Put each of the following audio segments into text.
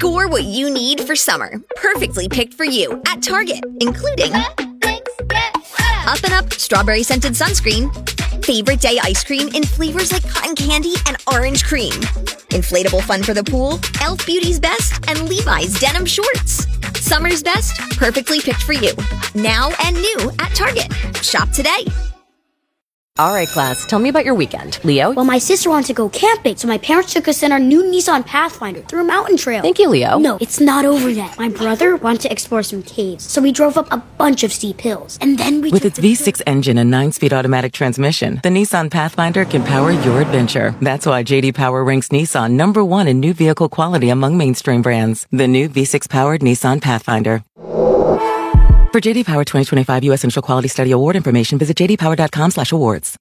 Score what you need for summer. Perfectly picked for you at Target, including Up and Up strawberry scented sunscreen, favorite day ice cream in flavors like cotton candy and orange cream, inflatable fun for the pool, Elf Beauty's Best, and Levi's denim shorts. Summer's best, perfectly picked for you. Now and new at Target. Shop today. All right, class, tell me about your weekend. Leo? Well, my sister wanted to go camping, so my parents took us in our new Nissan Pathfinder through a mountain trail. Thank you, Leo. No, it's not over yet. My brother wanted to explore some caves, so we drove up a bunch of steep hills. And then we With its V6 engine and 9-speed automatic transmission, the Nissan Pathfinder can power your adventure. That's why J.D. Power ranks Nissan #1 in new vehicle quality among mainstream brands. The new V6-powered Nissan Pathfinder. For J.D. Power 2025 U.S. Initial Quality Study Award information, visit jdpower.com/awards.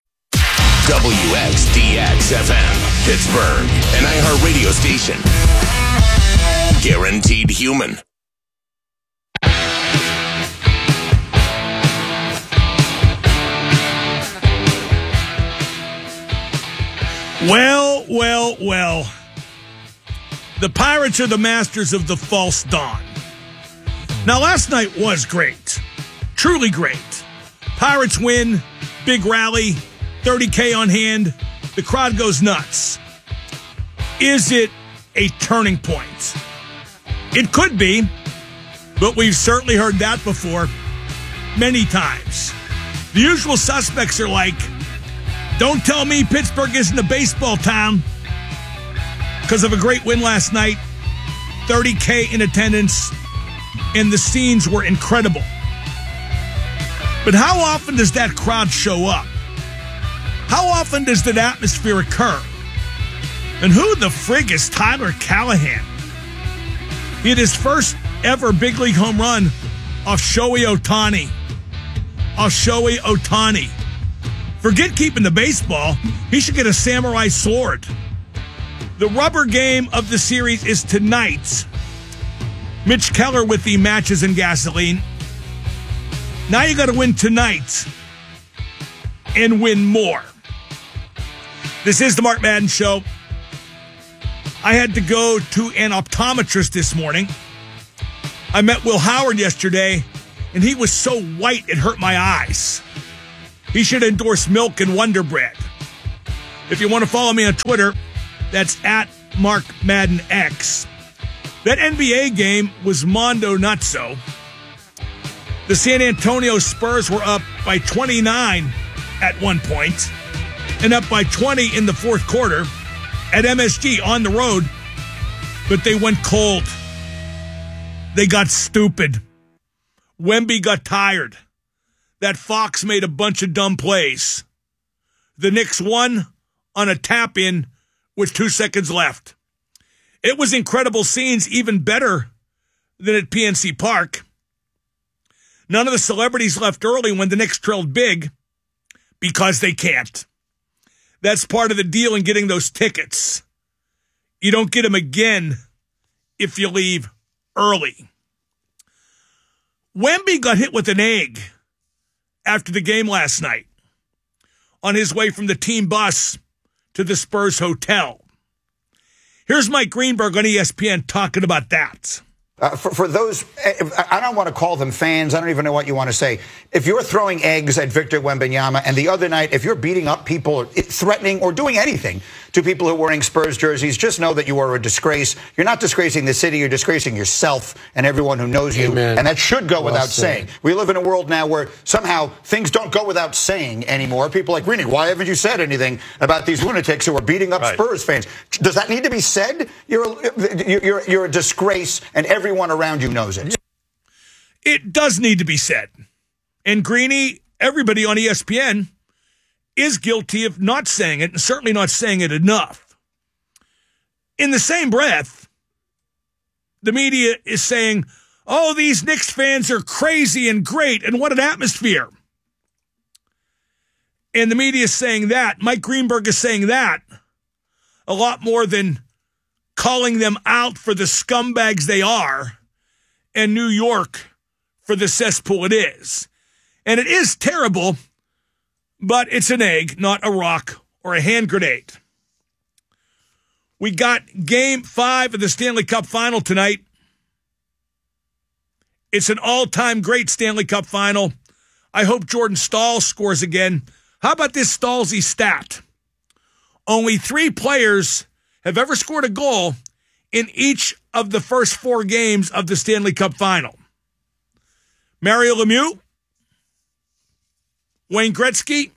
WXDX-FM, Pittsburgh, an iHeartRadio station. Guaranteed human. Well. The Pirates are the masters of the false dawn. Now, last night was great. Truly great. Pirates win, big rally, 30K on hand. The crowd goes nuts. Is it a turning point? It could be, but we've certainly heard that before many times. The usual suspects are like, don't tell me Pittsburgh isn't a baseball town because of a great win last night, 30K in attendance, and the scenes were incredible. But how often does that crowd show up? How often does that atmosphere occur? And who the frig is Tyler Callahan? He had his first ever big league home run off Shohei Ohtani. Forget keeping the baseball. He should get a samurai sword. The rubber game of the series is tonight. Mitch Keller with the matches and gasoline. Now you got to win tonight and win more. This is the Mark Madden Show. I had to go to an optometrist this morning. I met Will Howard yesterday, and he was so white it hurt my eyes. He should endorse milk and Wonder Bread. If you want to follow me on Twitter, that's at Mark Madden X. That NBA game was Mondo Nutso. The San Antonio Spurs were up by 29 at one point and up by 20 in the fourth quarter at MSG on the road, but they went cold. They got stupid. Wemby got tired. That Fox made a bunch of dumb plays. The Knicks won on a tap-in with 2 seconds left. It was incredible scenes, even better than at PNC Park. None of the celebrities left early when the Knicks trailed big because they can't. That's part of the deal in getting those tickets. You don't get them again if you leave early. Wemby got hit with an egg after the game last night on his way from the team bus to the Spurs hotel. Here's Mike Greenberg on ESPN talking about that. For those, I don't want to call them fans. I don't even know what you want to say. If you're throwing eggs at Victor Wembanyama, and the other night, if you're beating up people, threatening or doing anything to people who are wearing Spurs jerseys, just know that you are a disgrace. You're not disgracing the city. You're disgracing yourself and everyone who knows you. Amen. And that should go without saying. We live in a world now where somehow things don't go without saying anymore. People like, Greeny, why haven't you said anything about these lunatics who are beating up Spurs fans? Does that need to be said? You're a disgrace, and everyone around you knows it. It does need to be said. And Greeny, everybody on ESPN is guilty of not saying it, and certainly not saying it enough. In the same breath, the media is saying, oh, these Knicks fans are crazy and great, and what an atmosphere. And the media is saying that. Mike Greenberg is saying that a lot more than calling them out for the scumbags they are, and New York for the cesspool it is. And it is terrible, but it's an egg, not a rock or a hand grenade. We got Game 5 of the Stanley Cup Final tonight. It's an all-time great Stanley Cup Final. I hope Jordan Staal scores again. How about this Staalsy stat? Only 3 players have ever scored a goal in each of the first 4 games of the Stanley Cup Final. Mario Lemieux, Wayne Gretzky,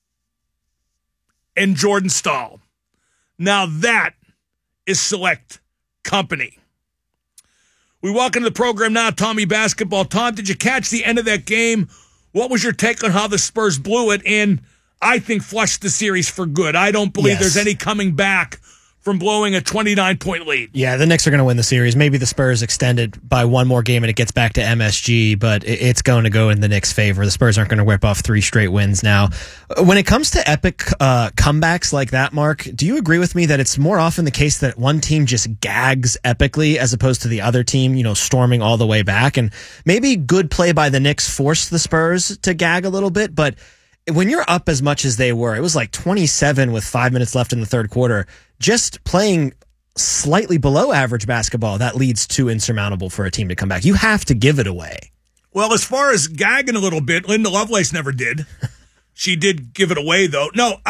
and Jordan Staal. Now that is select company. We walk into the program now, Tommy Basketball. Tom, did you catch the end of that game? What was your take on how the Spurs blew it and I think flushed the series for good? I don't believe there's any coming back from blowing a 29-point lead. Yeah, the Knicks are going to win the series. Maybe the Spurs extend it by one more game and it gets back to MSG, but it's going to go in the Knicks' favor. The Spurs aren't going to whip off 3 straight wins now. When it comes to epic comebacks like that, Mark, do you agree with me that it's more often the case that one team just gags epically as opposed to the other team, storming all the way back? And maybe good play by the Knicks forced the Spurs to gag a little bit, but when you're up as much as they were, it was like 27 with 5 minutes left in the third quarter, just playing slightly below average basketball, that leads to insurmountable for a team to come back. You have to give it away. Well, as far as gagging a little bit, Linda Lovelace never did. She did give it away, though. No,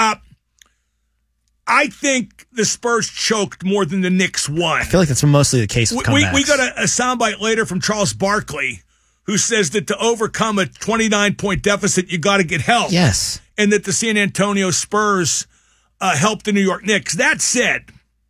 I think the Spurs choked more than the Knicks won. I feel like that's mostly the case with comebacks. We got a soundbite later from Charles Barkley, who says that to overcome a 29-point deficit, you got to get help. Yes. And that the San Antonio Spurs helped the New York Knicks. That said,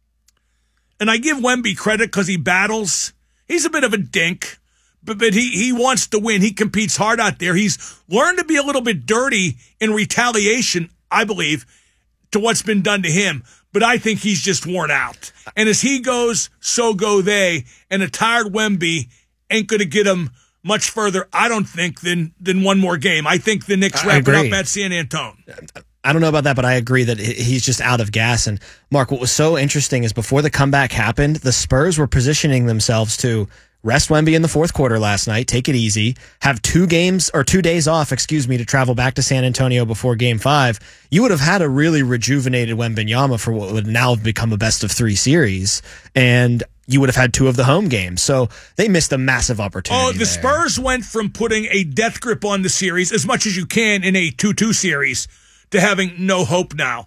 and I give Wemby credit because he battles. He's a bit of a dink, but he wants to win. He competes hard out there. He's learned to be a little bit dirty in retaliation, I believe, to what's been done to him. But I think he's just worn out. And as he goes, so go they. And a tired Wemby ain't going to get him much further, I don't think, than one more game. I think the Knicks wrap it up at San Antonio. I don't know about that, but I agree that he's just out of gas. And Mark, what was so interesting is before the comeback happened, the Spurs were positioning themselves to rest Wemby in the fourth quarter last night, take it easy, have 2 days off, to travel back to San Antonio before Game 5. You would have had a really rejuvenated Wembanyama for what would now have become a best-of-3 series, and you would have had 2 of the home games. So they missed a massive opportunity. Spurs went from putting a death grip on the series as much as you can in a 2-2 series to having no hope now.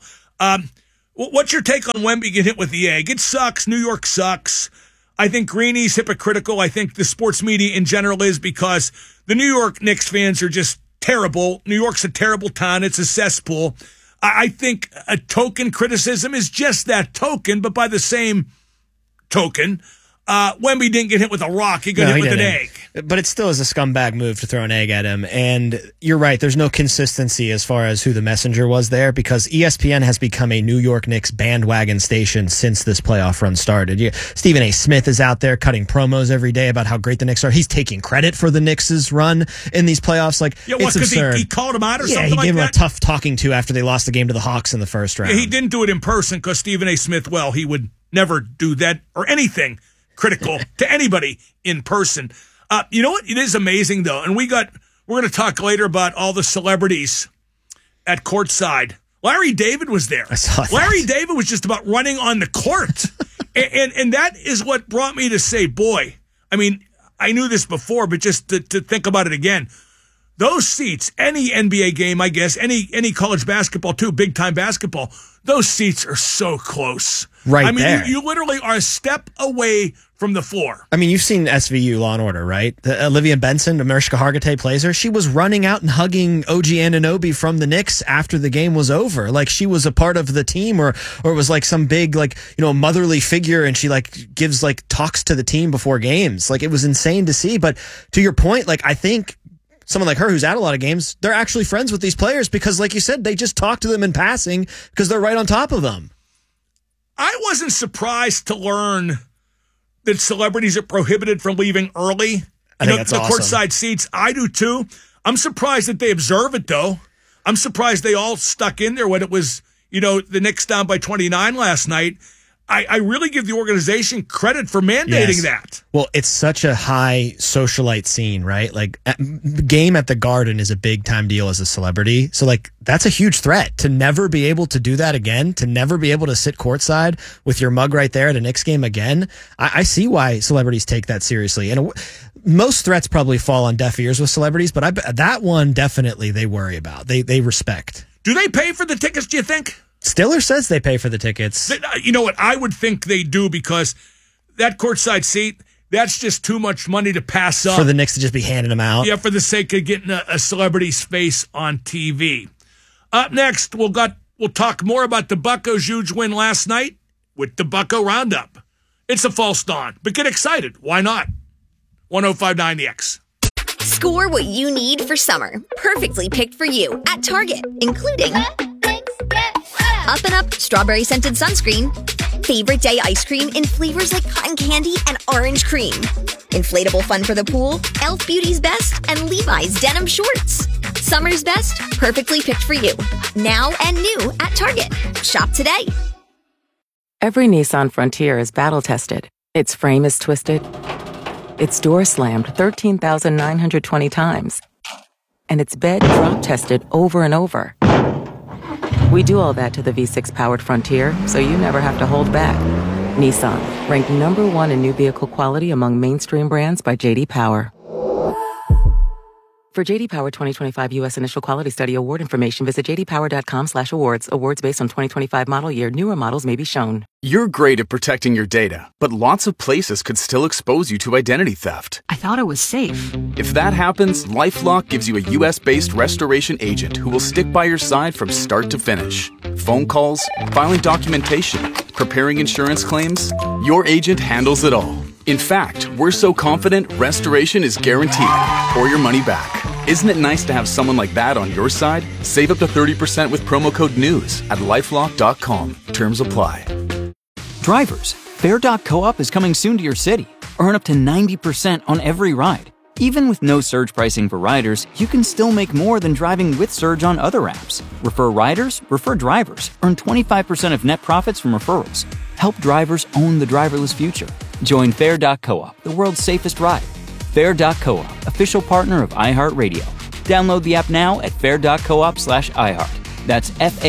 What's your take on Wemby getting hit with the egg? It sucks. New York sucks. I think Greeny's hypocritical. I think the sports media in general is, because the New York Knicks fans are just terrible. New York's a terrible town. It's a cesspool. I think a token criticism is just that token, but by the same token, Wemby didn't get hit with a rock. He got hit with an egg. But it still is a scumbag move to throw an egg at him. And you're right, there's no consistency as far as who the messenger was there, because ESPN has become a New York Knicks bandwagon station since this playoff run started. Stephen A. Smith is out there cutting promos every day about how great the Knicks are. He's taking credit for the Knicks' run in these playoffs. It's absurd. He called him out or something like that? Yeah, he gave him a tough talking to after they lost the game to the Hawks in the first round. Yeah, he didn't do it in person because Stephen A. Smith, he would never do that or anything critical to anybody in person. You know what? It is amazing, though. And we're going to talk later about all the celebrities at courtside. Larry David was there. I saw that. Larry David was just about running on the court. and that is what brought me to say, boy, I mean, I knew this before, but just to think about it again, those seats, any NBA game, I guess, any college basketball too, big time basketball, those seats are so close. Right there. there. You literally are a step away from the floor. I mean, you've seen SVU, Law and Order, right? Olivia Benson, Mariska Hargitay plays her. She was running out and hugging OG Anunoby from the Knicks after the game was over. Like she was a part of the team, or it was like some big, motherly figure, and she gives talks to the team before games. It was insane to see. But to your point, I think someone like her who's at a lot of games, they're actually friends with these players because, like you said, they just talk to them in passing because they're right on top of them. I wasn't surprised to learn that celebrities are prohibited from leaving early. I think that's awesome. Courtside seats. I do too. I'm surprised that they observe it, though. I'm surprised they all stuck in there when it was, the Knicks down by 29 last night. I really give the organization credit for mandating that. Well, it's such a high socialite scene, right? Like, game at the Garden is a big time deal as a celebrity. So, like, that's a huge threat to never be able to do that again, to never be able to sit courtside with your mug right there at a Knicks game again. I see why celebrities take that seriously. And most threats probably fall on deaf ears with celebrities, but that one definitely they worry about. They respect. Do they pay for the tickets, do you think? Stiller says they pay for the tickets. You know what? I would think they do, because that courtside seat, that's just too much money to pass up. For the Knicks to just be handing them out. Yeah, for the sake of getting a celebrity's face on TV. Up next, we'll talk more about the Buccos' huge win last night with the Bucco Roundup. It's a false dawn, but get excited. Why not? 105.9 The X. Score what you need for summer. Perfectly picked for you at Target, including Up and Up strawberry scented sunscreen, favorite day ice cream in flavors like cotton candy and orange cream, inflatable fun for the pool, Elf Beauty's Best, and Levi's denim shorts. Summer's best, perfectly picked for you. Now and new at Target. Shop today. Every Nissan Frontier is battle-tested. Its frame is twisted. Its door slammed 13,920 times. And its bed drop-tested over and over. We do all that to the V6-powered Frontier, so you never have to hold back. Nissan, ranked #1 in new vehicle quality among mainstream brands by J.D. Power. For J.D. Power 2025 U.S. Initial Quality Study award information, visit jdpower.com/awards. Awards based on 2025 model year. Newer models may be shown. You're great at protecting your data, but lots of places could still expose you to identity theft. I thought it was safe. If that happens, LifeLock gives you a U.S.-based restoration agent who will stick by your side from start to finish. Phone calls, filing documentation, preparing insurance claims. Your agent handles it all. In fact, we're so confident restoration is guaranteed or your money back. Isn't it nice to have someone like that on your side? Save up to 30% with promo code NEWS at LifeLock.com. Terms apply. Drivers, Fair.coop is coming soon to your city. Earn up to 90% on every ride. Even with no surge pricing for riders, you can still make more than driving with Surge on other apps. Refer riders, refer drivers. Earn 25% of net profits from referrals. Help drivers own the driverless future. Join Fair.coop, the world's safest ride. Fair.coop, official partner of iHeartRadio. Download the app now at fair.coop/iHeart. That's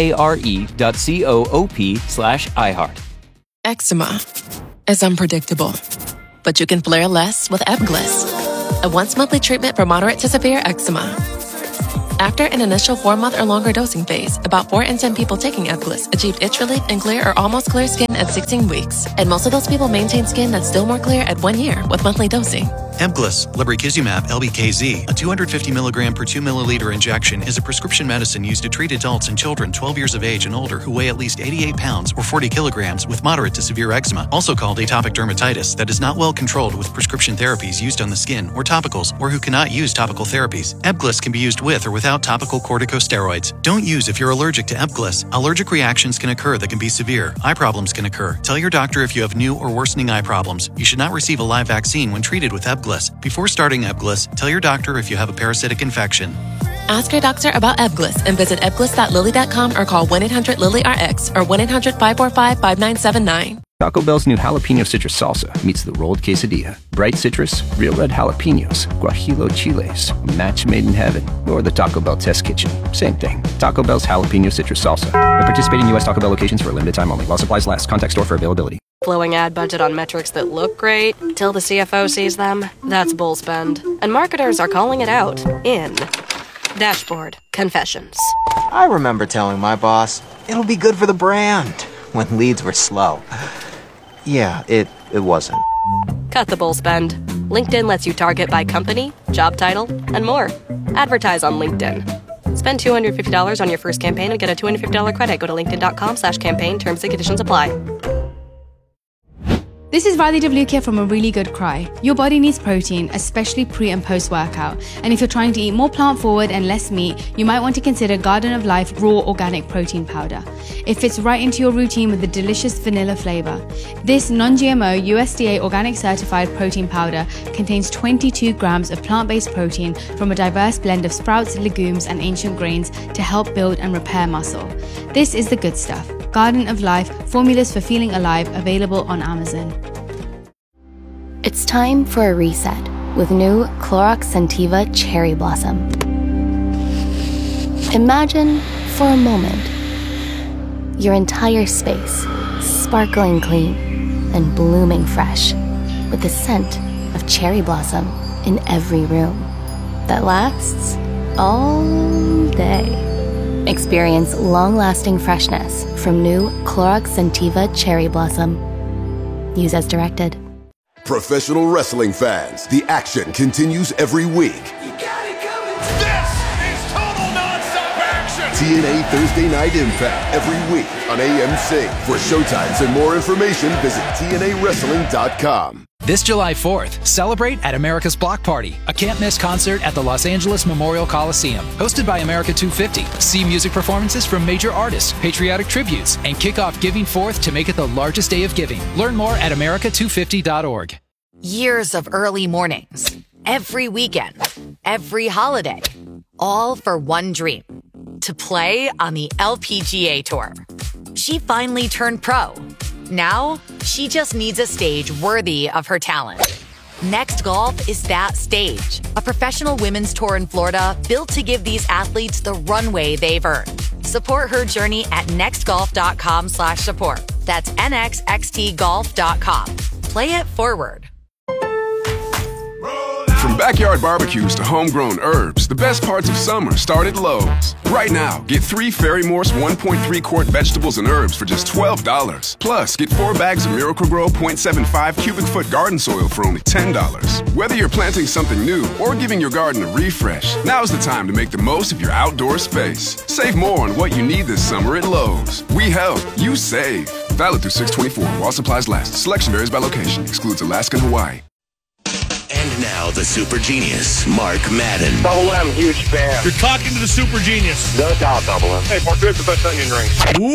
FARE.coop/iHeart. Eczema is unpredictable, but you can flare less with Ebglyss, a once-monthly treatment for moderate to severe eczema. After an initial 4-month or longer dosing phase, about 4 in 10 people taking Ebglyss achieved itch relief and clear or almost clear skin at 16 weeks. And most of those people maintain skin that's still more clear at 1 year with monthly dosing. Ebglyss, lebrikizumab LBKZ, a 250 milligram per 2 milliliter injection, is a prescription medicine used to treat adults and children 12 years of age and older who weigh at least 88 pounds or 40 kilograms with moderate to severe eczema, also called atopic dermatitis, that is not well controlled with prescription therapies used on the skin or topicals, or who cannot use topical therapies. Ebglyss can be used with or without topical corticosteroids. Don't use if you're allergic to Ebglyss. Allergic reactions can occur that can be severe. Eye problems can occur. Tell your doctor if you have new or worsening eye problems. You should not receive a live vaccine when treated with Ebglyss. Before starting Ebglyss, tell your doctor if you have a parasitic infection. Ask your doctor about Ebglyss and visit ebglyss.lilly.com or call 1-800-LILY-RX or 1-800-545-5979. Taco Bell's new jalapeno citrus salsa meets the rolled quesadilla. Bright citrus, real red jalapenos, guajillo chiles, a match made in heaven. Or the Taco Bell test kitchen. Same thing. Taco Bell's jalapeno citrus salsa. At participating U.S. Taco Bell locations for a limited time only. While supplies last. Contact store for availability. Blowing ad budget on metrics that look great till the CFO sees them. That's bull spend. And marketers are calling it out in Dashboard Confessions. I remember telling my boss, it'll be good for the brand, when leads were slow. Yeah, it wasn't. Cut the bull spend. LinkedIn lets you target by company, job title, and more. Advertise on LinkedIn. Spend $250 on your first campaign and get a $250 credit. Go to linkedin.com/campaign. Terms and conditions apply. This is Riley DeVlukia from A Really Good Cry. Your body needs protein, especially pre and post workout. And if you're trying to eat more plant forward and less meat, you might want to consider Garden of Life Raw Organic Protein Powder. It fits right into your routine with a delicious vanilla flavor. This non-GMO USDA organic certified protein powder contains 22 grams of plant-based protein from a diverse blend of sprouts, legumes, and ancient grains to help build and repair muscle. This is the good stuff. Garden of Life, Formulas for Feeling Alive, available on Amazon. It's time for a reset with new Clorox Scentiva Cherry Blossom. Imagine, for a moment, your entire space sparkling clean and blooming fresh with the scent of cherry blossom in every room that lasts all day. Experience long-lasting freshness from new Clorox Scentiva Cherry Blossom. Use as directed. Professional wrestling fans, the action continues every week. TNA Thursday Night Impact every week on AMC. For showtimes and more information, visit TNAWrestling.com. This July 4th, celebrate at America's Block Party, a can't-miss concert at the Los Angeles Memorial Coliseum. Hosted by America 250, see music performances from major artists, patriotic tributes, and kick off Giving Forth to make it the largest day of giving. Learn more at america250.org. Years of early mornings, every weekend, every holiday, all for one dream. To play on the LPGA Tour. She finally turned pro. Now, she just needs a stage worthy of her talent. Next Golf is that stage. A professional women's tour in Florida built to give these athletes the runway they've earned. Support her journey at nextgolf.com/support. That's nxxtgolf.com. Play it forward. From backyard barbecues to homegrown herbs, the best parts of summer start at Lowe's. Right now, get 3 Ferry Morse 1.3-quart vegetables and herbs for just $12. Plus, get 4 bags of Miracle-Gro 0.75 cubic foot garden soil for only $10. Whether you're planting something new or giving your garden a refresh, now's the time to make the most of your outdoor space. Save more on what you need this summer at Lowe's. We help, you save. Valid through 6/24 while supplies last. Selection varies by location. Excludes Alaska and Hawaii. And now the super genius, Mark Madden. Double M, huge fan. You're talking to the super genius. No doubt, Double M. Hey, Mark, who has the best onion rings?